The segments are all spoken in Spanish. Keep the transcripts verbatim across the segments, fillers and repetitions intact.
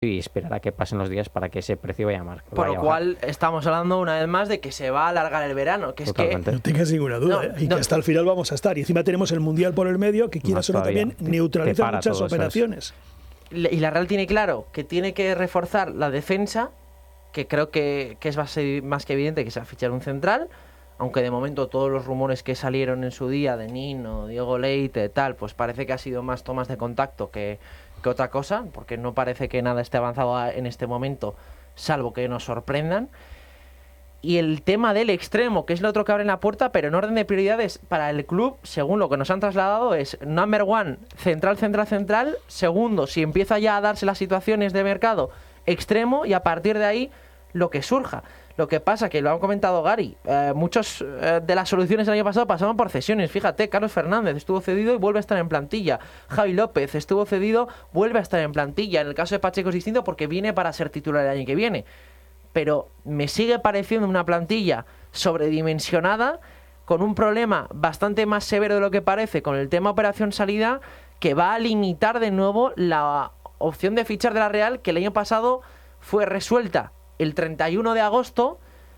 y esperar a que pasen los días para que ese precio vaya a marcar. Por lo cual estamos hablando una vez más de que se va a alargar el verano, que Totalmente. es No tengas ninguna duda, No, ¿eh? y no. que hasta el final vamos a estar. Y encima tenemos el Mundial por el medio, que quieras Más o no todavía. también Te- neutraliza te para muchas todo eso, operaciones. que... Y la Real tiene claro que tiene que reforzar la defensa, que creo que, que es más, más que evidente que se va a fichar un central, aunque de momento todos los rumores que salieron en su día de Nino, Diego Leite, tal, pues parece que ha sido más tomas de contacto que, que otra cosa, porque no parece que nada esté avanzado a- en este momento, salvo que nos sorprendan. Y el tema del extremo, que es lo otro que abre la puerta, pero en orden de prioridades para el club, según lo que nos han trasladado, es number one, central, central, central. Segundo, si empieza ya a darse las situaciones de mercado, extremo, y a partir de ahí, lo que surja. Lo que pasa, que lo ha comentado Gary, eh, muchos eh, de las soluciones del año pasado pasaban por cesiones. Fíjate, Carlos Fernández estuvo cedido y vuelve a estar en plantilla. Javi López estuvo cedido, vuelve a estar en plantilla. En el caso de Pacheco es distinto porque viene para ser titular el año que viene. Pero me sigue pareciendo una plantilla sobredimensionada, con un problema bastante más severo de lo que parece con el tema operación salida, que va a limitar de nuevo la opción de fichar de la Real, que el año pasado fue resuelta el treinta y uno de agosto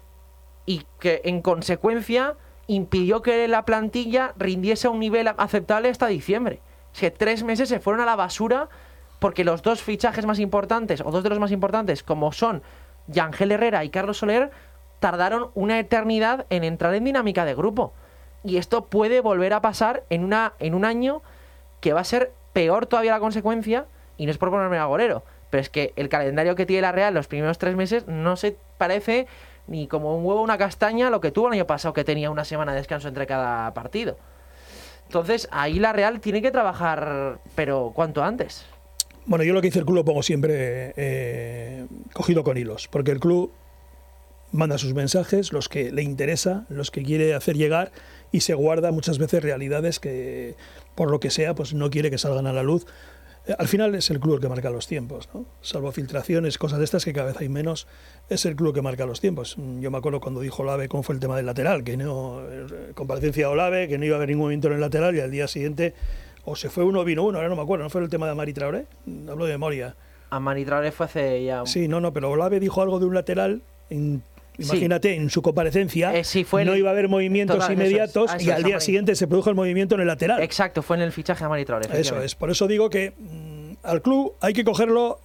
y que en consecuencia impidió que la plantilla rindiese a un nivel aceptable hasta diciembre. Es que tres meses se fueron a la basura porque los dos fichajes más importantes, o dos de los más importantes, como son Yangel Herrera y Carlos Soler, tardaron una eternidad en entrar en dinámica de grupo. Y esto puede volver a pasar en, una, en un año que va a ser peor todavía la consecuencia, y no es por ponerme agorero, pero es que el calendario que tiene la Real los primeros tres meses no se parece ni como un huevo o una castaña a lo que tuvo el año pasado, que tenía una semana de descanso entre cada partido. Entonces ahí la Real tiene que trabajar, pero cuanto antes. Bueno, yo lo que dice el club lo pongo siempre eh, cogido con hilos, porque el club manda sus mensajes, los que le interesa, los que quiere hacer llegar, y se guarda muchas veces realidades que, por lo que sea, pues no quiere que salgan a la luz. Eh, al final es el club el que marca los tiempos, ¿no? Salvo filtraciones, cosas de estas que cada vez hay menos, es el club el que marca los tiempos. Yo me acuerdo cuando dijo Olave cómo fue el tema del lateral, que no, eh, comparecencia de Olave, que no iba a haber ningún movimiento en el lateral, y al día siguiente o se fue uno o vino uno, ahora no me acuerdo, ¿no fue el tema de Amari Traoré? Hablo de memoria. Amari Traoré fue hace ya... Sí, no, no, pero Olave dijo algo de un lateral, en, imagínate, sí. En su comparecencia, eh, sí, fue no el... iba a haber movimientos Total, inmediatos, eso es, y eso al es, día Amari. siguiente se produjo el movimiento en el lateral. Exacto, fue en el fichaje de Amari Traoré. Eso es, por eso digo que mmm, al club hay que cogerlo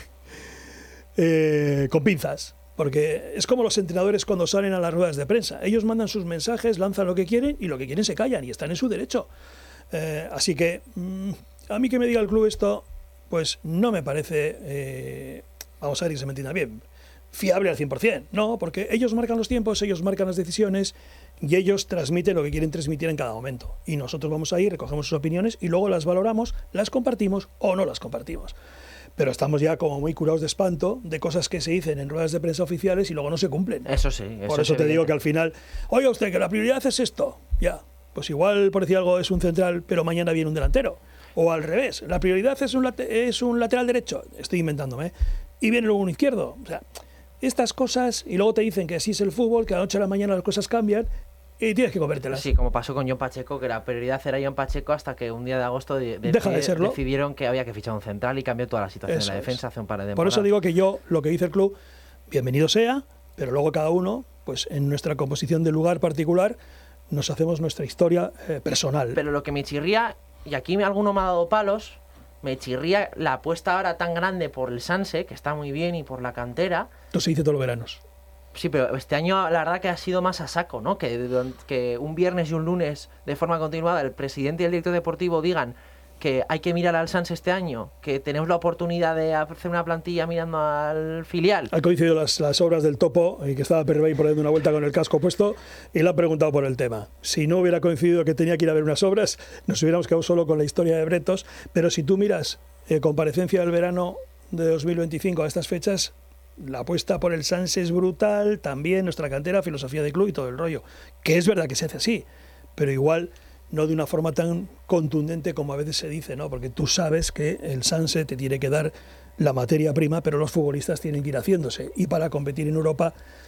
eh, con pinzas. Porque es como los entrenadores cuando salen a las ruedas de prensa. Ellos mandan sus mensajes, lanzan lo que quieren, y lo que quieren se callan, y están en su derecho. Eh, así que mmm, a mí que me diga el club esto, pues no me parece, eh, vamos a ver que se me entienda bien, fiable al cien por cien. No, porque ellos marcan los tiempos, ellos marcan las decisiones, y ellos transmiten lo que quieren transmitir en cada momento. Y nosotros vamos ahí, recogemos sus opiniones y luego las valoramos, las compartimos o no las compartimos. Pero estamos ya como muy curados de espanto de cosas que se dicen en ruedas de prensa oficiales y luego no se cumplen. Eso sí. Eso por eso es te evidente. digo que al final, oiga usted, que la prioridad es esto. Ya, pues igual, por decir algo, es un central, pero mañana viene un delantero. O al revés, la prioridad es un, late- es un lateral derecho, estoy inventándome, ¿eh? Y viene luego un izquierdo. O sea, estas cosas, y luego te dicen que así es el fútbol, que a la noche a la mañana las cosas cambian, y tienes que comértelas. Sí, como pasó con John Pacheco, que la prioridad era John Pacheco hasta que un día de agosto de, de, Deja de serlo. decidieron que había que fichar un central y cambió toda la situación Eso en la es. defensa hace un par de temporadas. Por eso digo que yo, lo que dice el club, bienvenido sea, pero luego cada uno, pues en nuestra composición de lugar particular, nos hacemos nuestra historia eh, personal. Pero lo que me chirría, y aquí me- alguno me ha dado palos, me chirría la apuesta ahora tan grande por el Sanse, que está muy bien, y por la cantera. Esto se dice todos los veranos. Sí, pero este año la verdad que ha sido más a saco, ¿no? Que, durante- que un viernes y un lunes de forma continuada el presidente y el director deportivo digan que hay que mirar al Sanse este año, que tenemos la oportunidad de hacer una plantilla mirando al filial. Ha coincidido las, las obras del Topo, y que estaba Pervey por ahí dando una vuelta con el casco puesto, y le ha preguntado por el tema. Si no hubiera coincidido que tenía que ir a ver unas obras, nos hubiéramos quedado solo con la historia de Bretos, pero si tú miras eh, comparecencia del verano de dos mil veinticinco a estas fechas, la apuesta por el Sanse es brutal, también nuestra cantera, filosofía de club y todo el rollo, que es verdad que se hace así, pero igual no de una forma tan contundente como a veces se dice, ¿no? Porque tú sabes que el Sanse te tiene que dar la materia prima, pero los futbolistas tienen que ir haciéndose, y para competir en Europa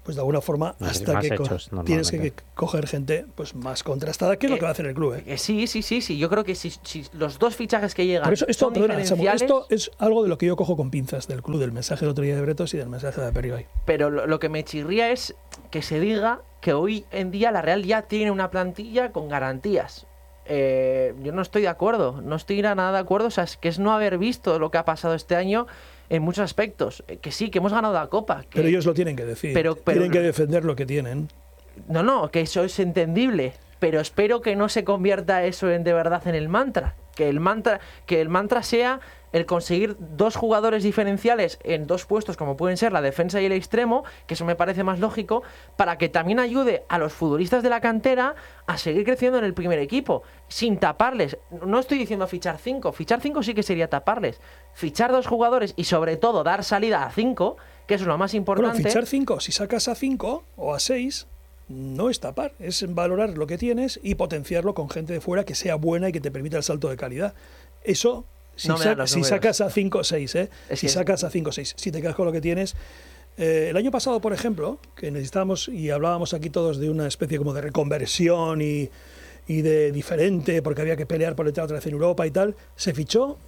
pues de alguna forma Más- hasta más que co- hechos, tienes que normalmente. coger gente pues más contrastada, que es lo Eh, que va a hacer el club. ¿eh? Eh, sí, sí, sí, sí. Yo creo que si, si los dos fichajes que llegan Por eso, esto, son perdona, Samu, diferenciales, esto es algo de lo que yo cojo con pinzas del club, del mensaje del otro día de Bretos y del mensaje de Aperribai. pero lo, lo que me chirría es que se diga que hoy en día la Real ya tiene una plantilla con garantías. Eh, yo no estoy de acuerdo, no estoy nada de acuerdo. O sea, es que es no haber visto lo que ha pasado este año en muchos aspectos. Eh, Que sí, que hemos ganado la Copa. Que, Pero ellos lo tienen que decir. pero- pero- tienen que defender lo que tienen. No, no, que eso es entendible, pero espero que no se convierta eso en de verdad en el mantra. Que el mantra, que el mantra sea el conseguir dos jugadores diferenciales en dos puestos, como pueden ser la defensa y el extremo, que eso me parece más lógico, para que también ayude a los futbolistas de la cantera a seguir creciendo en el primer equipo, sin taparles. No estoy diciendo fichar cinco, fichar cinco sí que sería taparles. Fichar dos jugadores y sobre todo dar salida a cinco, que eso es lo más Bueno, importante. fichar cinco, si sacas a cinco o a seis, no es tapar, es valorar lo que tienes y potenciarlo con gente de fuera que sea buena y que te permita el salto de calidad. Eso, si, No me sa- dan los si números. sacas a cinco o seis, ¿eh? Es si que- sacas a cinco o seis, si te quedas con lo que tienes. Eh, el año pasado, por ejemplo, que necesitábamos y hablábamos aquí todos de una especie como de reconversión y, y de diferente, porque había que pelear por entrar otra vez en Europa y tal, se fichó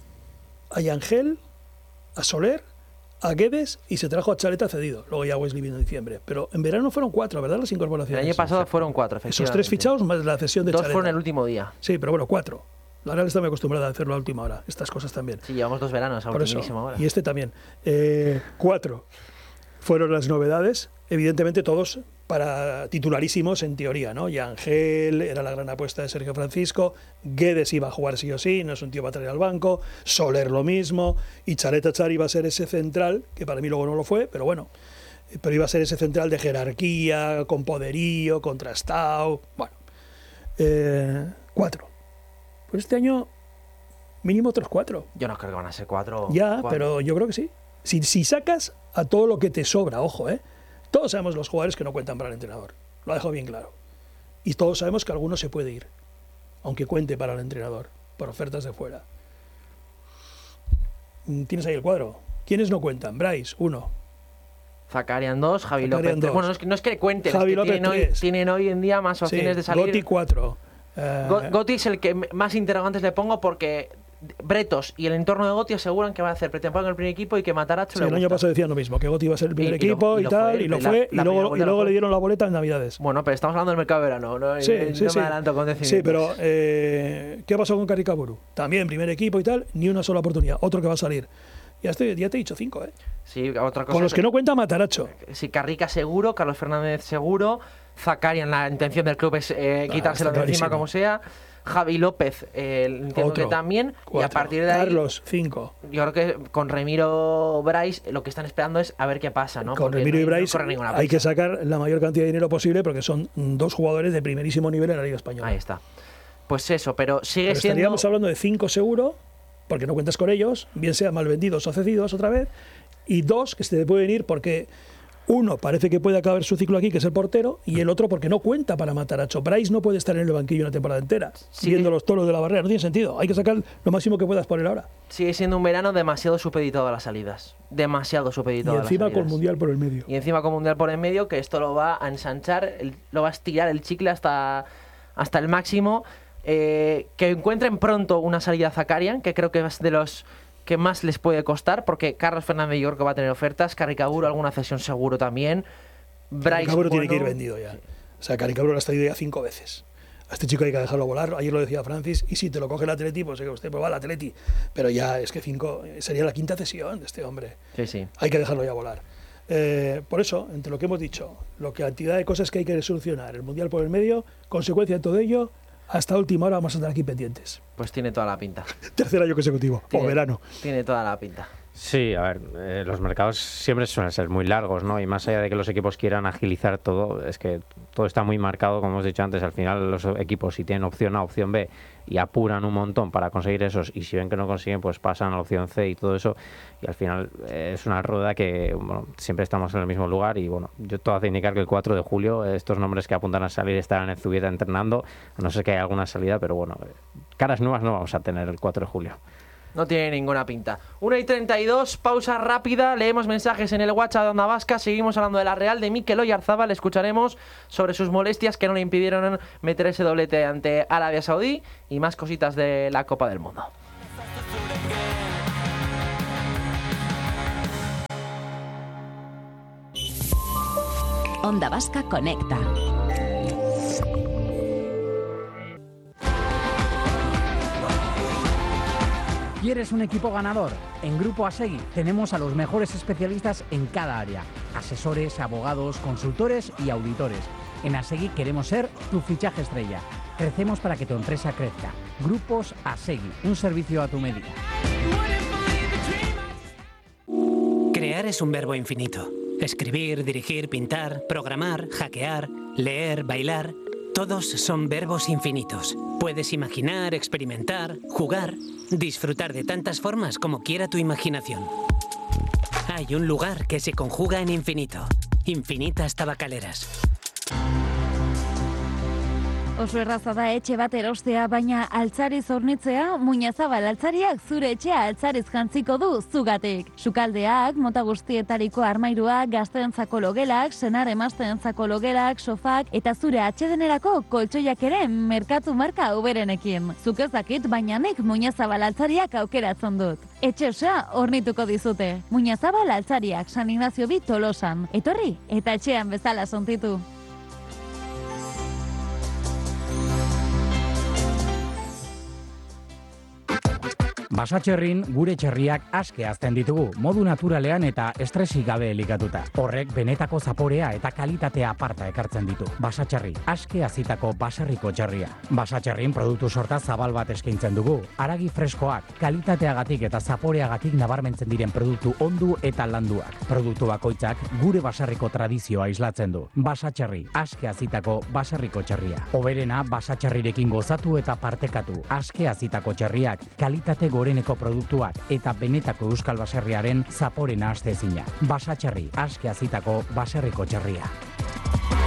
a Yangel, a Soler, a Guedes y se trajo a Chaleta cedido. Luego ya Wesley vino en diciembre. Pero en verano fueron cuatro, ¿verdad? Las El incorporaciones. año pasado fueron cuatro, Esos efectivamente. tres fichados más la cesión de Dos Chaleta. fueron el último día. Sí, pero bueno, cuatro. La Real está muy acostumbrada a hacerlo a última hora. Estas cosas también. Sí, llevamos dos veranos a Por eso. ultimísima hora. Y este también. Eh, cuatro fueron las novedades. Evidentemente todos para titularísimos en teoría, ¿no? Yangel era la gran apuesta de Sergio Francisco, Guedes iba a jugar sí o sí, no es un tío para traer al banco, Soler lo mismo, y Chaleta Char iba a ser ese central, que para mí luego no lo fue, pero bueno, eh, pero iba a ser ese central de jerarquía, con poderío, contrastado, bueno. Eh, cuatro. Pues este año mínimo otros cuatro. Yo no creo que van a ser cuatro. Ya, cuatro. pero yo creo que sí. Si, si sacas a todo lo que te sobra, ojo, ¿eh? Todos sabemos los jugadores que no cuentan para el entrenador. Lo ha dejado bien claro. Y todos sabemos que alguno se puede ir, aunque cuente para el entrenador, por ofertas de fuera. Mm, Tienes ahí el cuadro. ¿Quiénes no cuentan? Bryce, uno. Zakarian dos, Javi Zakarian López tres. dos. Bueno, no es que, no es que cuenten, Javi es que López tienen, hoy, tres. tienen hoy en día más opciones Sí, de salir. Gotti, cuatro. Eh, Go- Gotti es el que m- más interrogantes le pongo porque Bretos y el entorno de Gotti aseguran que va a hacer pretemporada en el primer equipo y que Mataracho sí, le el año gusta. pasado decían lo mismo, que Gotti iba a ser el primer Y- y lo- equipo y y, lo tal, fue, y lo la- fue, la y primera luego, y vuelta lo luego fue. le dieron la boleta en Navidades. Bueno, pero estamos hablando del mercado de verano, ¿no? Sí, Eh, sí, no sí. me adelanto con Sí, pero eh, ¿qué ha pasado con Caricaburu? También primer equipo y tal, ni una sola oportunidad. Otro que va a salir. Ya, estoy, ya te he dicho cinco, ¿eh? Sí, otra cosa Con los es- que no cuenta Mataracho. Sí, Carrica seguro, Carlos Fernández seguro, Zakarian, la intención del club es eh, Ah, quitárselo está de encima clarísimo. como sea. Javi López, eh, entiendo Otro. que también. Y a Cuatro. partir de ahí, Carlos, cinco. yo creo que con Remiro Bryce lo que están esperando es a ver qué pasa, ¿no? Con Porque Remiro no- y no Bryce corre ninguna hay que prisa. sacar la mayor cantidad de dinero posible porque son mm, dos jugadores de primerísimo nivel en la Liga Española. Ahí está. Pues eso, pero sigue Pero siendo. estaríamos hablando de cinco seguro, porque no cuentas con ellos, bien sea mal vendidos o cedidos otra vez, y dos que se te pueden ir porque uno parece que puede acabar su ciclo aquí, que es el portero, y el otro porque no cuenta para Mataracho. Bryce no puede estar en el banquillo una temporada entera, Sí. viendo los toros de la barrera, no tiene sentido. Hay que sacar lo máximo que puedas por él ahora. Sigue siendo un verano demasiado supeditado a las salidas. Demasiado Y supeditado a las encima salidas. con Mundial por el medio. Y encima con Mundial por en medio, que esto lo va a ensanchar, el- lo va a estirar el chicle hasta, hasta el máximo. Eh, que encuentren pronto una salida a Zakarian, que creo que es de los que más les puede costar, porque Carlos Fernández yo creo que va a tener ofertas, Carricaburo alguna cesión seguro también. Bryce, Caricaburo tiene que ir bueno, vendido ya. O sea, Caricaburo lo ha traído ya cinco veces. A este chico hay que dejarlo volar. Ayer lo decía Francis. Y si te lo coge el Atleti, pues que usted pues va al Atleti. Pero ya es que cinco sería la quinta cesión de este hombre. Sí, sí. Hay que dejarlo ya volar. Eh, por eso, entre lo que hemos dicho, lo que cantidad de cosas que hay que solucionar, el Mundial por el medio, consecuencia de todo ello, hasta última hora vamos a estar aquí pendientes. Pues tiene toda la pinta. Tercer año consecutivo, o Tiene- verano. Tiene toda la pinta. Sí, a ver, eh, los mercados siempre suelen ser muy largos, ¿no? Y más allá de que los equipos quieran agilizar todo, es que todo está muy marcado, como hemos dicho antes. Al final los equipos, si tienen opción A, opción B y apuran un montón para conseguir esos, y si ven que no consiguen, pues pasan a la opción C y todo eso. Y al final eh, es una rueda que, bueno, siempre estamos en el mismo lugar. Y bueno, yo todo hace indicar que el cuatro de julio estos nombres que apuntan a salir estarán en Zubieta entrenando, a no ser que haya alguna salida, pero bueno, eh, caras nuevas no vamos a tener el cuatro de julio. No tiene ninguna pinta. una y treinta y dos, pausa rápida. Leemos mensajes en el WhatsApp de Onda Vasca. Seguimos hablando de la Real, de Mikel Oyarzabal. Escucharemos sobre sus molestias que no le impidieron meter ese doblete ante Arabia Saudí y más cositas de la Copa del Mundo. Onda Vasca Conecta. ¿Quieres un equipo ganador? En Grupo Asegui tenemos a los mejores especialistas en cada área. Asesores, abogados, consultores y auditores. En Asegui queremos ser tu fichaje estrella. Crecemos para que tu empresa crezca. Grupos Asegui, un servicio a tu medida. Crear es un verbo infinito. Escribir, dirigir, pintar, programar, hackear, leer, bailar... Todos son verbos infinitos. Puedes imaginar, experimentar, jugar, disfrutar de tantas formas como quiera tu imaginación. Hay un lugar que se conjuga en infinito. Infinitas Tabacaleras. Oso erraza da etxe bat erostea, baina altzariz hornitzea, Muñazabal altzariak zure etxea altzariz jantziko du zugatik. Sukaldeak, mota guztietariko armairuak, gazteentzako logelak, senar emazteentzako logelak, sofak eta zure atsedenerako koltsoiak ere merkatu marka uberenekin. Zuk ez dakit, baina nik Muñazabal altzariak aukeratzen dut. Etxe osoa hornituko dizute. Muñazabal altzariak, San Ignacio bi Tolosan. Etorri eta etxean bezala sontitu. Basatxerrin gure txerriak aske hazten ditugu, modu naturalean eta estresik gabe elikatuta. Horrek benetako zaporea eta kalitatea aparta ekartzen ditu. Basatxerri, aske hazitako baserriko txerria. Basatxerrin produktu sorta zabal bat eskaintzen dugu. Haragi freskoak, kalitateagatik eta zaporeagatik nabarmentzen diren produktu ondu eta landuak. Produktu bakoitzak gure baserriko tradizioa islatzen du. Basatxerri, aske hazitako baserriko txerria. Hoberena basatxerrirekin gozatu eta partekatu. Aske hazitako txerriak, kalitate goreneko produktuak eta benetako euskal baserriaren zaporena astezina. Basatxerri, aske hazitako baserriko txerria.